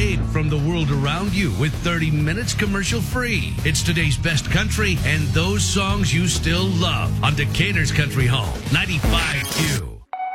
escape from the world around you with 30 minutes commercial free. It's today's best country and those songs you still love on Decatur's Country Home, 95Q.